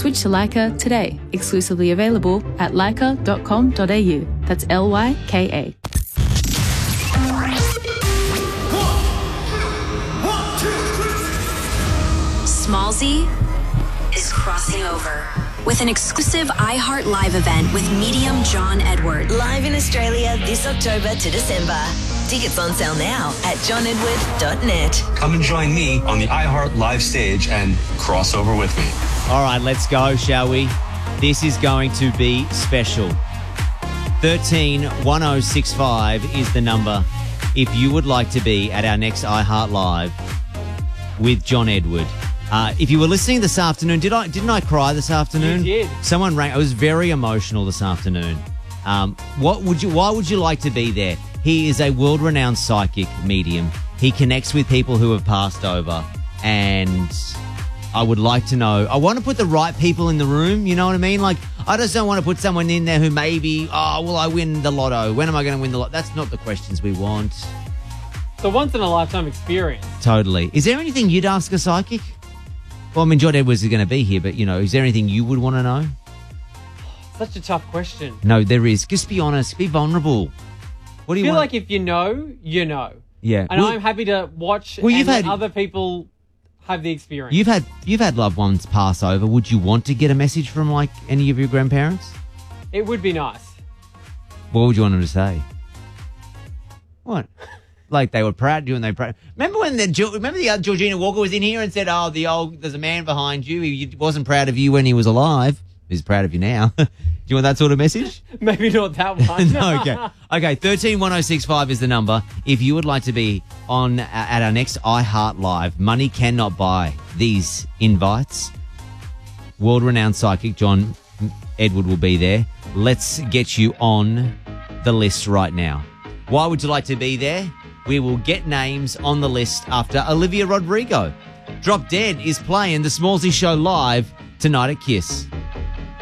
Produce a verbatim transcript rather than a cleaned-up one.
Switch to Leica today. Exclusively available at leica dot com dot a u. That's L Y K A. Smallzy is crossing over with an exclusive iHeart Live event with medium John Edward. Live in Australia this October to December. Tickets on sale now at john edward dot net. Come and join me on the iHeart Live stage and cross over with me. All right, let's go, shall we? This is going to be special. thirteen one oh six five is the number if you would like to be at our next iHeart Live with John Edward. Uh, if you were listening this afternoon, did I didn't I cry this afternoon? You did. Someone rang. I was very emotional this afternoon. Um, what would you? Why would you like to be there? He is a world-renowned psychic medium. He connects with people who have passed over, and I would like to know. I want to put the right people in the room. You know what I mean? Like, I just don't want to put someone in there who maybe, oh, will I win the lotto? When am I going to win the lotto? That's not the questions we want. The once-in-a-lifetime experience. Totally. Is there anything you'd ask a psychic? Well, I mean, John Edwards is going to be here, but, you know, is there anything you would want to know? Such a tough question. No, there is. Just be honest. Be vulnerable. What do I you feel want? like if you know, you know. Yeah. And Well- I'm happy to watch Well, you've and let had- other people have the experience. You've had you've had loved ones pass over. Would you want to get a message from, like, any of your grandparents? It would be nice. What would you want them to say? What? Like they were proud of you and they proud. Remember when the Geo- remember the other Georgina Walker was in here and said, "Oh, the old there's a man behind you. He wasn't proud of you when he was alive. He's proud of you now." Do you want that sort of message? Maybe not that one. No, okay. Okay, thirteen one oh six five is the number. If you would like to be on uh, at our next iHeart Live, money cannot buy these invites. World-renowned psychic John Edward will be there. Let's get you on the list right now. Why would you like to be there? We will get names on the list after Olivia Rodrigo. Drop Dead is playing the Smallzy Show live tonight at Kiss.